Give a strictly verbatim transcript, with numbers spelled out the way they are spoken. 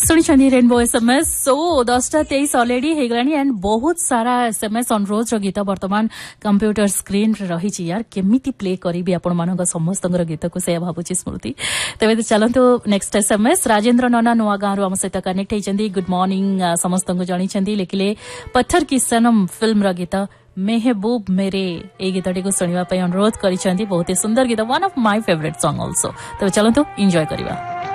सुनी rainbow SMS सो दसटा तेईस अलरेडी हेगलानी एंड बहुत सारा एसएमएस अनुरोध रो गीत वर्तमान कंप्यूटर स्क्रीन रही यार केमिति प्ले करी आपण मानक समस्त गीत को से भावुची स्मृति तेज चलतु नेक्स्ट एसएमएस राजेंद्र नना नुआ गाँव आम सहित कनेक्ट होती गुड मॉर्निंग समस्त जानी लिखिले पत्थर की सनम फिल्म गीत मेहबूब मेरे ए गीतटी को शुणा अनुरोध कर बहुत ही सुंदर गीत one of my favourite song also तो चलतु एंजॉय करवा।